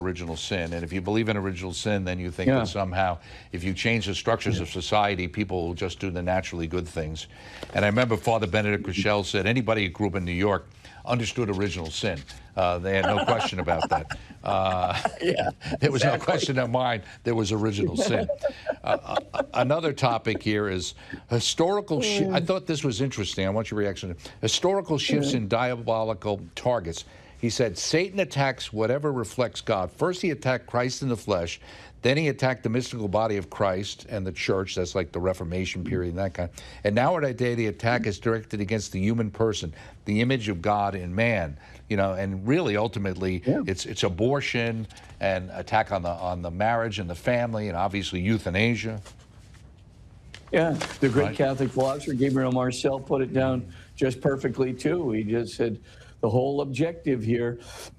original sin. And if you believe in original sin, then you think Yeah. that somehow if you change the structures of society, people will just do the naturally good things. And I remember Father Benedict Groeschel said anybody who grew up in New York understood original sin. They had no question about that. Yeah, there was exactly. no question in mind there was original sin. Another topic here is historical I thought this was interesting. I want your reaction. Historical shifts in diabolical targets. He said, Satan attacks whatever reflects God. First, he attacked Christ in the flesh. Then he attacked the mystical body of Christ and the church. That's like the Reformation period and that kind. And now today, the attack is directed against the human person, the image of God in man. You know, and really, ultimately, it's abortion and attack on the marriage and the family, and obviously euthanasia. Yeah, the great Catholic philosopher Gabriel Marcel put it down just perfectly, too. He just said the whole objective here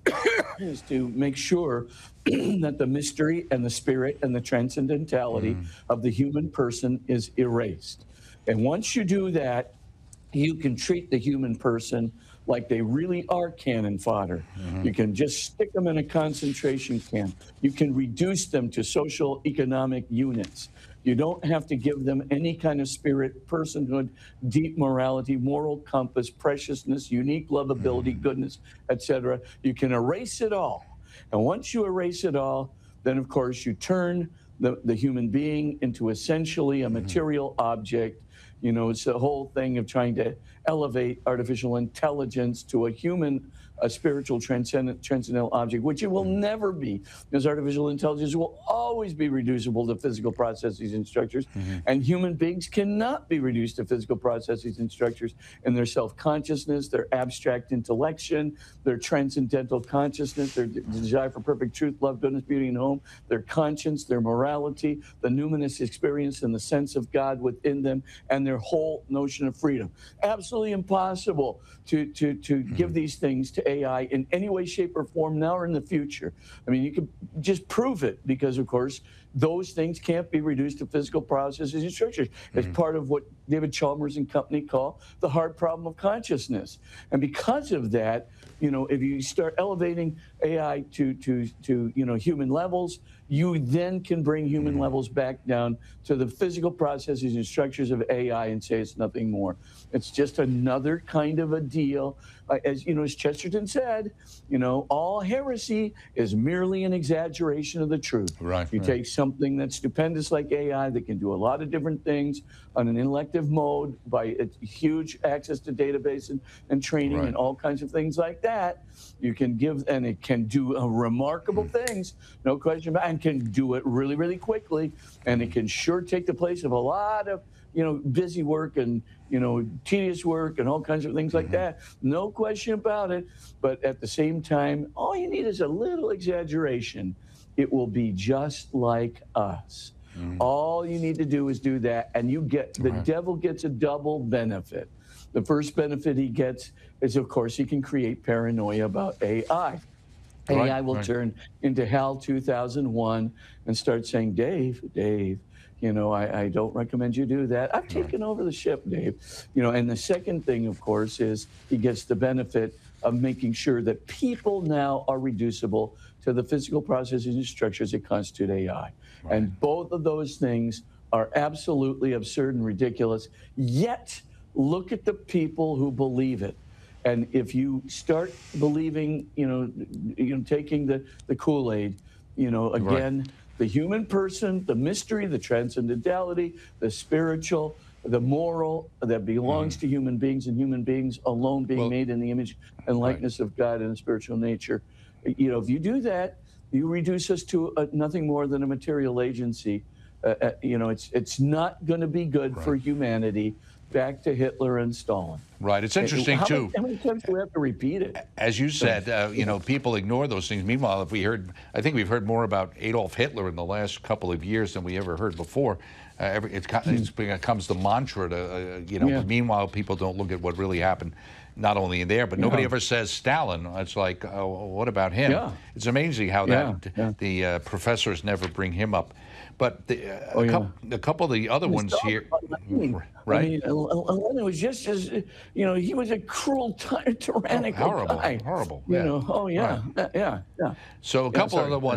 is to make sure that the mystery and the spirit and the transcendentality of the human person is erased. And once you do that, you can treat the human person like they really are cannon fodder. You can just stick them in a concentration camp. You can reduce them to social economic units. You don't have to give them any kind of spirit, personhood, deep morality, moral compass, preciousness, unique lovability, goodness, etc. You can erase it all. And once you erase it all, then, of course, you turn the human being into essentially a material object. You know, it's the whole thing of trying to elevate artificial intelligence to a spiritual transcendental object, which it will never be, because artificial intelligence will always be reducible to physical processes and structures, and human beings cannot be reduced to physical processes and structures in their self-consciousness, their abstract intellection, their transcendental consciousness, their desire for perfect truth, love, goodness, beauty, and home, their conscience, their morality, the numinous experience and the sense of God within them, and their whole notion of freedom. Absolutely impossible to give these things to AI in any way, shape, or form now or in the future. I mean, you can just prove it because, of course, those things can't be reduced to physical processes and structures. It's part of what David Chalmers and company call the hard problem of consciousness. And because of that, you know, if you start elevating AI to you know, human levels, you then can bring human levels back down to the physical processes and structures of AI and say it's nothing more. It's just another kind of a deal. As you know, as Chesterton said, you know, all heresy is merely an exaggeration of the truth. You take something that's stupendous like AI that can do a lot of different things on an intellective mode by huge access to database and training and all kinds of things like that. You can give, and it can do remarkable things, no question about it, and can do it really, really quickly. And it can sure take the place of a lot of, you know, busy work and, you know, tedious work and all kinds of things like that. No question about it. But at the same time, all you need is a little exaggeration. It will be just like us. All you need to do is do that, and you get, the devil gets a double benefit. The first benefit he gets is, of course, he can create paranoia about AI. AI will turn into HAL 2001 and start saying, Dave, you know, I don't recommend you do that. I've taken over the ship, Dave. You know, and the second thing, of course, is he gets the benefit of making sure that people now are reducible to the physical processes and structures that constitute AI. And both of those things are absolutely absurd and ridiculous. Yet, look at the people who believe it. And if you start believing, you know, taking the Kool-Aid, you know, again, the human person, the mystery, the transcendentality, the spiritual, the moral that belongs to human beings and human beings alone being made in the image and likeness of God and a spiritual nature. You know, if you do that, you reduce us to nothing more than a material agency. You know, it's not going to be good for humanity. Back to Hitler and Stalin. It's interesting, too. How many times do we have to repeat it? As you said, you know, people ignore those things. Meanwhile, I think we've heard more about Adolf Hitler in the last couple of years than we ever heard before. It becomes the mantra to, you know, meanwhile, people don't look at what really happened, not only in there, but nobody ever says Stalin. It's like, oh, what about him? It's amazing how the professors never bring him up. But a couple of the other ones here, I mean, Lenin was just as, you know, he was a cruel, tyrannical guy. Horrible. You know, yeah. So a couple of the ones.